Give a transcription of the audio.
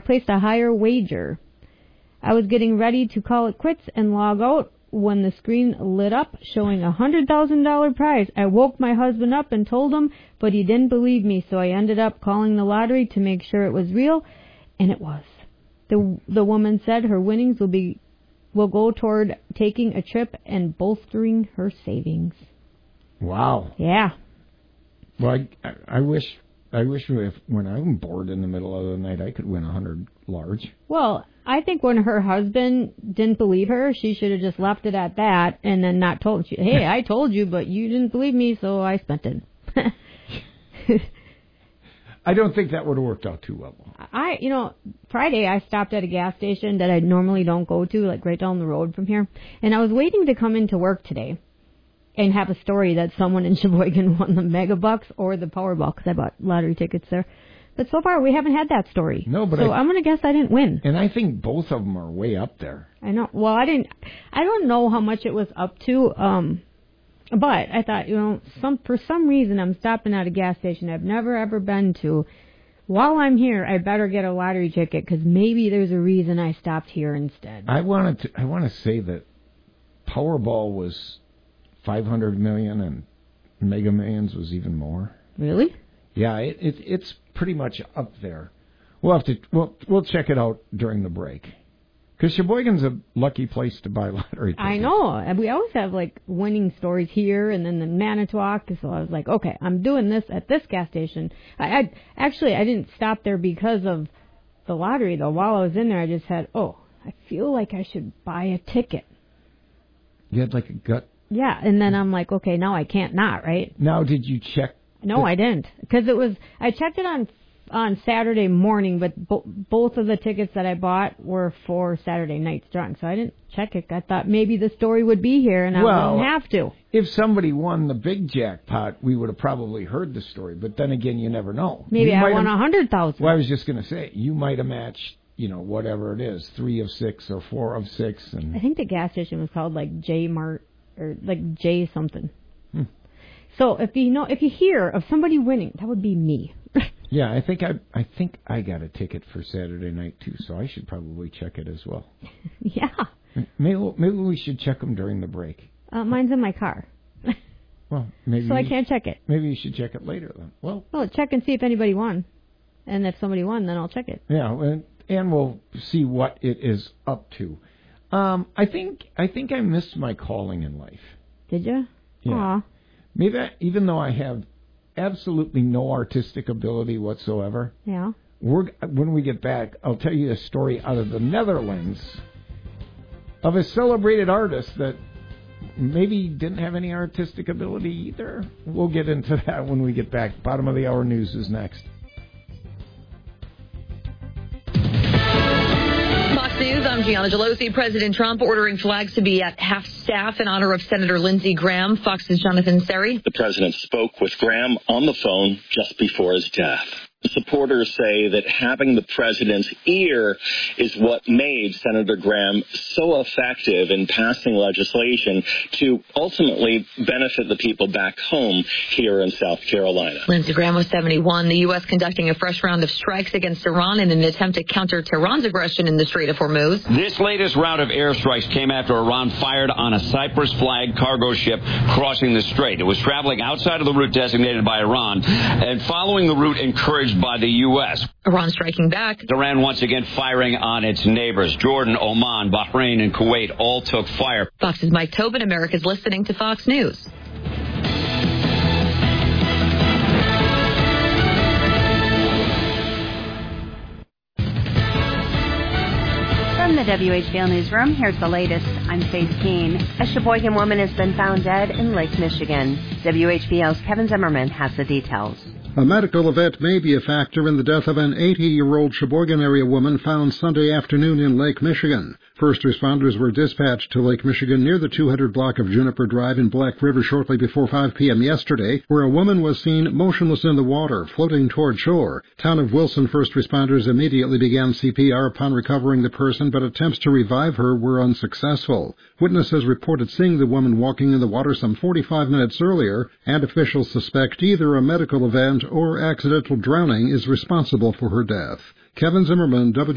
placed a higher wager. I was getting ready to call it quits and log out when the screen lit up showing a $100,000 prize. I woke my husband up and told him, but he didn't believe me, so I ended up calling the lottery to make sure it was real, and it was. The woman said her winnings will go toward taking a trip and bolstering her savings. Wow. Yeah. Well, I wish when I'm bored in the middle of the night, I could win 100 large. Well, I think when her husband didn't believe her, she should have just left it at that and then not told you, hey, I told you, but you didn't believe me, so I spent it. I don't think that would have worked out too well. Friday I stopped at a gas station that I normally don't go to, like right down the road from here, and I was waiting to come into work today and have a story that someone in Sheboygan won the Mega Bucks or the Powerball, because I bought lottery tickets there. But so far, we haven't had that story. No, but I'm going to guess I didn't win. And I think both of them are way up there. I know. Well, I don't know how much it was up to, but I thought, for some reason, I'm stopping at a gas station I've never, ever been to. While I'm here, I better get a lottery ticket, because maybe there's a reason I stopped here instead. I want to say that Powerball was 500 million and Mega Millions was even more. Really? Yeah, it's pretty much up there. We'll check it out during the break. Because Sheboygan's a lucky place to buy lottery tickets. I know. We always have, winning stories here and then in Manitowoc. So I was like, okay, I'm doing this at this gas station. I didn't stop there because of the lottery, though. While I was in there, I just had, I feel like I should buy a ticket. You had, a gut? Yeah, and then I'm like, okay, now I can't not, right? Now, did you check? No, I didn't. Because I checked it on Saturday morning, but both of the tickets that I bought were for Saturday night's drawing, so I didn't check it. I thought maybe the story would be here, and I wouldn't have to. If somebody won the big jackpot, we would have probably heard the story, but then again, you never know. Maybe I won 100,000. Well, I was just going to say, you might have matched, whatever it is, 3 of 6 or 4 of 6. And I think the gas station was called, J Mart, or, J something. So if you hear of somebody winning, that would be me. Yeah, I think I got a ticket for Saturday night too, so I should probably check it as well. Yeah. Maybe we should check them during the break. Mine's in my car. Well, maybe. So I can't check it. Maybe you should check it later then. Well, check and see if anybody won, and if somebody won, then I'll check it. Yeah, and we'll see what it is up to. I think I missed my calling in life. Did you? Yeah. Aww. Maybe even though I have absolutely no artistic ability whatsoever. Yeah. When we get back, I'll tell you a story out of the Netherlands of a celebrated artist that maybe didn't have any artistic ability either. We'll get into that when we get back. Bottom of the hour news is next. News. I'm Gianna Gelosi. President Trump ordering flags to be at half-staff in honor of Senator Lindsey Graham. Fox's Jonathan Seri. The president spoke with Graham on the phone just before his death. Supporters say that having the president's ear is what made Senator Graham so effective in passing legislation to ultimately benefit the people back home here in South Carolina. Lindsey Graham was 71. The U.S. conducting a fresh round of strikes against Iran in an attempt to counter Tehran's aggression in the Strait of Hormuz. This latest round of airstrikes came after Iran fired on a Cyprus-flagged cargo ship crossing the strait. It was traveling outside of the route designated by Iran and following the route encouraged by the U.S. Iran striking back. Iran once again firing on its neighbors. Jordan, Oman, Bahrain, and Kuwait all took fire. Fox's Mike Tobin. America's listening to Fox News. From the WHBL Newsroom, here's the latest. I'm Faith Keene. A Sheboygan woman has been found dead in Lake Michigan. WHBL's Kevin Zimmerman has the details. A medical event may be a factor in the death of an 80-year-old Sheboygan area woman found Sunday afternoon in Lake Michigan. First responders were dispatched to Lake Michigan near the 200 block of Juniper Drive in Black River shortly before 5 p.m. yesterday, where a woman was seen motionless in the water, floating toward shore. Town of Wilson first responders immediately began CPR upon recovering the person, but attempts to revive her were unsuccessful. Witnesses reported seeing the woman walking in the water some 45 minutes earlier, and officials suspect either a medical event or accidental drowning is responsible for her death. Kevin Zimmerman,